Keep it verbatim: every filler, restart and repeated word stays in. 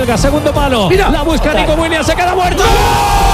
larga, segundo palo. Mira. La busca Nico Williams, se queda muerto.